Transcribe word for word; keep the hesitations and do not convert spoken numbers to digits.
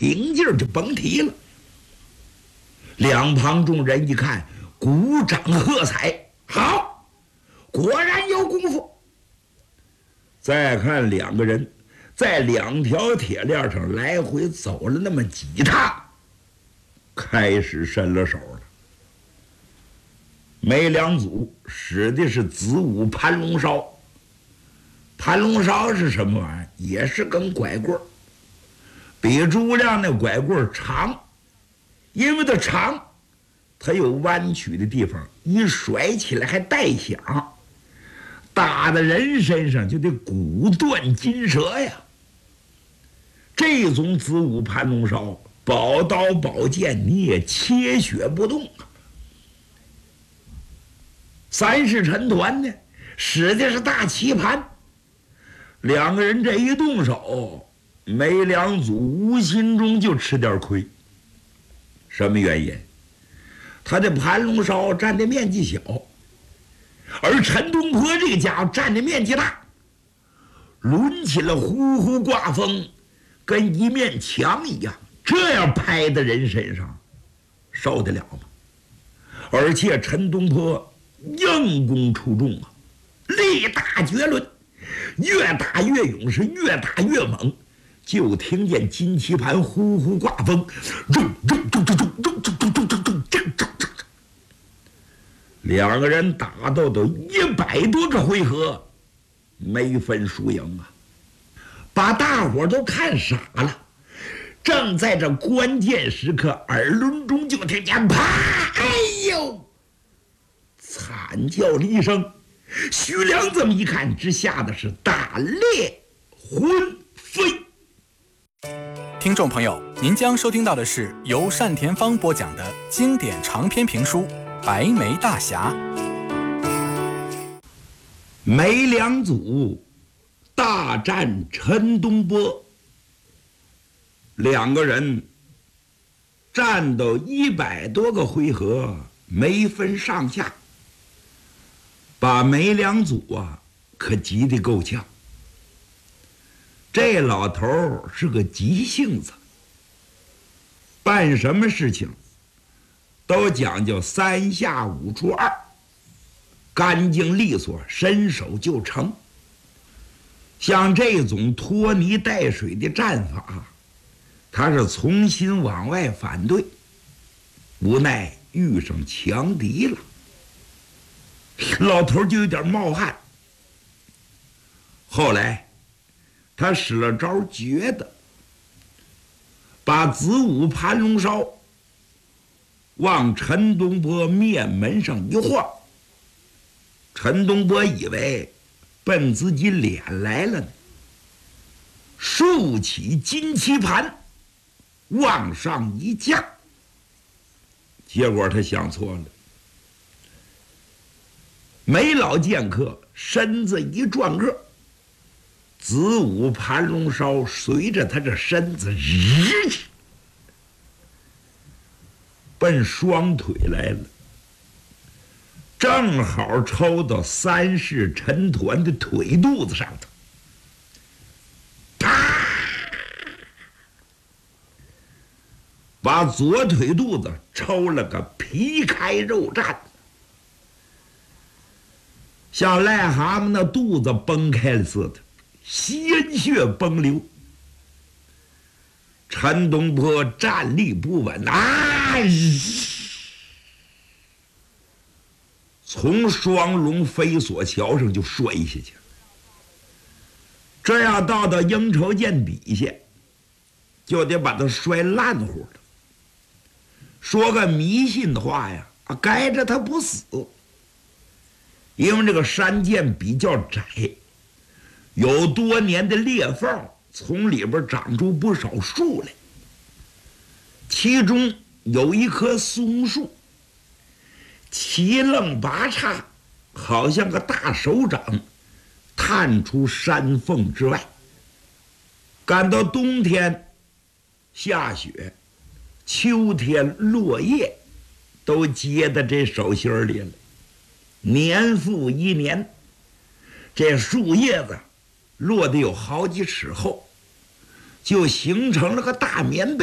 平劲儿就甭提了。两旁众人一看，鼓掌喝彩，好，果然有功夫。再看两个人在两条铁链上来回走了那么几趟，开始伸了手了。梅良祖使的是子午盘龙烧，盘龙烧是什么玩意儿？也是根拐棍儿，比诸亮那拐棍儿长，因为它长，它有弯曲的地方，一甩起来还带响，打在人身上就得骨断筋折呀。这种子午盘龙烧，宝刀宝剑你也切血不动啊。三世陈团呢，使的是大棋盘，两个人这一动手，梅良祖无心中就吃点亏。什么原因？他的盘龙烧占的面积小，而陈东坡这个家伙占的面积大，抡起了呼呼刮风，跟一面墙一样，这样拍在人身上，受得了吗？而且陈东坡硬功出众啊，力大绝伦，越打越勇，是越打越猛。就听见金棋盘呼呼刮风，两个人打斗都一百多个回合，没分输赢啊，把大伙都看傻了。正在这关键时刻，耳轮中就听见啪，哎呦，惨叫了一声。徐良这么一看，只吓得是大裂魂飞。 听众朋友，您将收听到的是由单田芳播讲的经典长篇评书《白眉大侠》。 梅良祖大战陈东坡，两个人战斗一百多个回合，没分上下，把梅良祖啊可急得够呛。这老头儿是个急性子，办什么事情都讲究三下五除二，干净利索，伸手就成。像这种拖泥带水的战法，他是从心往外反对，无奈遇上强敌了，老头就有点冒汗。后来他使了招绝的，把子午盘龙烧往陈东坡面门上一晃，陈东坡以为奔自己脸来了呢，竖起金棋盘往上一架，结果他想错了。梅老剑客身子一转个，子午盘龙烧随着他这身子日起，奔双腿来了，正好抽到三世陈团的腿肚子上头，啪，把左腿肚子抽了个皮开肉绽，像癞蛤蟆那肚子崩开了似的，鲜血崩流。陈东坡站立不稳啊，从双龙飞索桥上就摔下去。这要到到应酬涧底下，就得把他摔烂乎了。说个迷信的话呀，该着他不死，因为这个山涧比较窄，有多年的裂缝，从里边长出不少树来，其中有一棵松树，七楞八叉，好像个大手掌探出山缝之外。赶到冬天下雪，秋天落叶，都结到这手心里了。年复一年，这树叶子落得有好几尺厚，就形成了个大棉被。